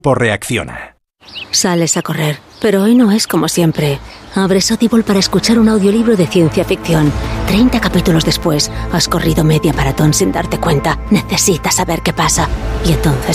por Reacciona. Sales a correr, pero hoy no es como siempre. Abres Audible para escuchar un audiolibro de ciencia ficción. 30 capítulos después, has corrido media maratón sin darte cuenta. Necesitas saber qué pasa. Y entonces